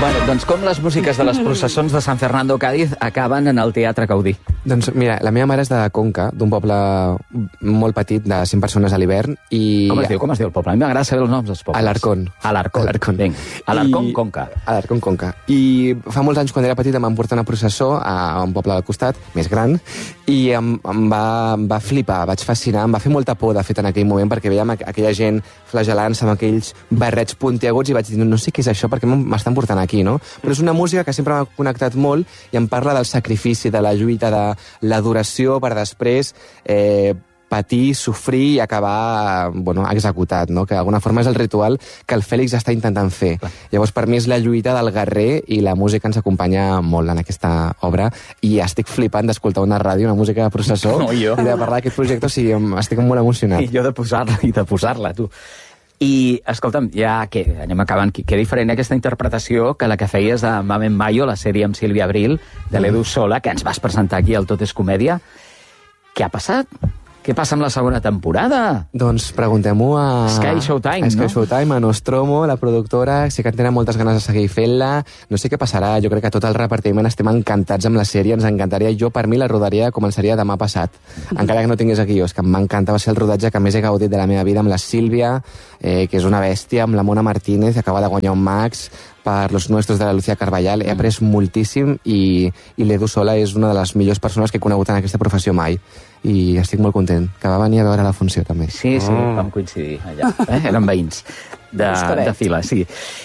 Bueno, doncs com les músiques de les processons de San Fernando Cádiz acaben en el Teatre Gaudí? Doncs mira, la meva mare és de Conca, d'un poble molt petit de 100 persones a l'hivern. I... Com es diu el poble? A mi m'agrada saber els noms dels pobles. Alarcón. Alarcón. Vinga. Alarcón, Conca. Alarcón, Conca. I fa molts anys, quan era petit, em van portar una processó a un poble al costat, més gran, i em va flipar, vaig fascinar, em va fer molta por, de fet, en aquell moment, perquè veiem aquella gent flagelant-se amb aquells barrets puntiaguts i vaig dir, no sé què és això, perquè m'estan portant aquí, no? Però és una música que sempre m'ha connectat molt i em parla del sacrifici, de la lluita, de l'adoració per després patir, sofrir i acabar executat, no? Que d'alguna forma és el ritual que el Fèlix està intentant fer. Llavors, per mi és la lluita del guerrer i la música ens acompanya molt en aquesta obra i estic flipant d'escoltar una ràdio, una música de processó i de parlar d'aquest projecte, o sigui, estic molt emocionat. I jo de posar-la, tu. I, escolta'm, ja què? Anem acabant. Que diferent aquesta interpretació que la que feies de Mame Mayo, la sèrie amb Sílvia Abril, de l'Edu Sola, que ens vas presentar aquí al Tot és Comèdia. Què ha passat? Què passa amb la segona temporada? Doncs preguntem-ho a... Sky Showtime, Sky Showtime, a Nostromo, la productora, sí que tenen moltes ganes de seguir fent-la. No sé què passarà, jo crec que tot el repartiment estem encantats amb la sèrie, ens encantaria. Jo, per mi, la rodaria començaria demà passat. Encara que no tingués aquí, és que m'encanta, va ser el rodatge que més he gaudit de la meva vida, amb la Sílvia, que és una bèstia, amb la Mona Martínez, que acaba de guanyar un Max, per Los Nuestros de la Lucía Carballal. He après moltíssim i l'Edu Sola és una de les millors persones que he conegut en aquesta professió mai. I estic molt content, que va venir a veure la funció també. Sí, vam coincidir allà. Eren veïns de fila, sí.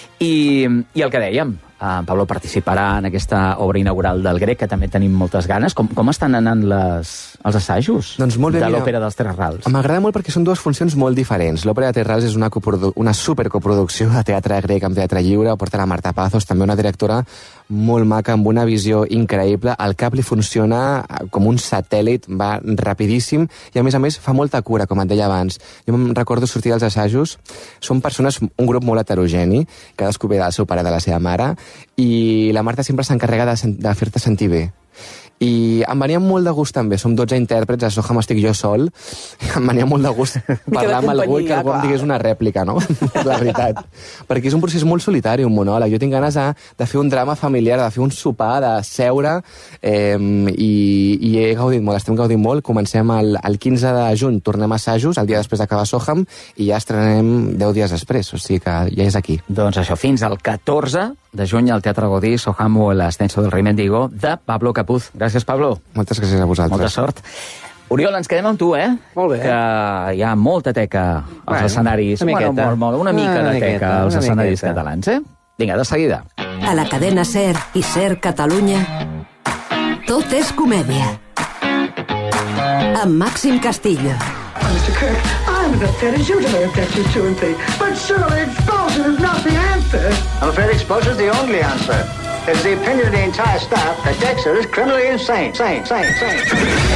I el que dèiem, Pablo participarà en aquesta obra inaugural del Grec, que també tenim moltes ganes. Com estan anant els assajos doncs molt bé, de l'Òpera dels Tres Rals? M'agrada molt perquè són dues funcions molt diferents. L'Òpera de Tres Rals és una supercoproducció de teatre grec amb teatre lliure, porta la Marta Pazos, també una directora molt maca, amb una visió increïble. El cap li funciona com un satèl·lit, va rapidíssim i, a més, fa molta cura, com et deia abans. Jo em recordo sortir dels assajos, són persones, un grup molt heterogeni, cadascú ve del seu pare, de la seva mare, i la Marta sempre s'encarrega de fer-te sentir bé. I em venia molt de gust també, som 12 intèrprets, a Soham estic jo sol, em venia molt de gust parlar amb algú i que algú em digués una rèplica, no? La veritat. Perquè és un procés molt solitari, un monòleg. Jo tinc ganes de fer un drama familiar, de fer un sopar, de seure, i he gaudit molt, estem gaudint molt. Comencem el 15 de juny, tornem a assajos, el dia després d'acabar Soham, i ja estrenem 10 dies després, o sigui que ja és aquí. Doncs això, fins al 14 de juny al Teatre Gaudí, Soham o el Ascenso del Rei Mendigo, de Pablo Capuz. Gràcies, Pablo. Moltes gràcies a vosaltres. Molta sort. Oriol, ens quedem amb tu, eh? Molt bé. Que hi ha molta teca als escenaris. Una mica de teca als escenaris catalans, eh? Vinga, de seguida. A la cadena SER i SER Catalunya, Tot és Comèdia. Amb Màxim Castillo. Mr. Kirk, I'm as upset as you to my objection to and thing, but surely expulsion is not the answer. I'm afraid expulsion is the only answer. It's the opinion of the entire staff that Dexter is criminally insane.